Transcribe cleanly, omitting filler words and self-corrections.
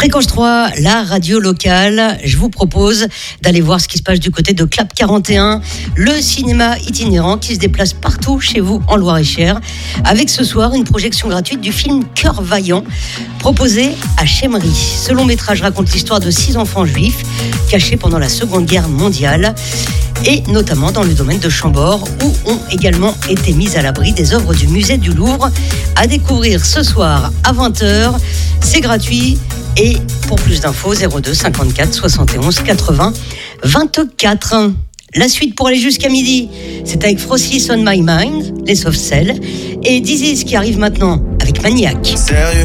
Fréquence 3, la radio locale. Je vous propose d'aller voir ce qui se passe du côté de Clap 41, le cinéma itinérant qui se déplace partout chez vous en Loir-et-Cher, avec ce soir une projection gratuite du film Cœur Vaillant, proposé à Chemry. Ce long métrage raconte l'histoire de 6 enfants juifs cachés pendant la Seconde Guerre mondiale, et notamment dans le domaine de Chambord, où ont également été mises à l'abri des œuvres du musée du Louvre. À découvrir ce soir à 20h. C'est gratuit. Et pour plus d'infos, 02 54 71 80 24. La suite pour aller jusqu'à midi, c'est avec Frosty on My Mind, les Soft Cell, et Dizzy qui arrive maintenant avec Maniac. Sérieux?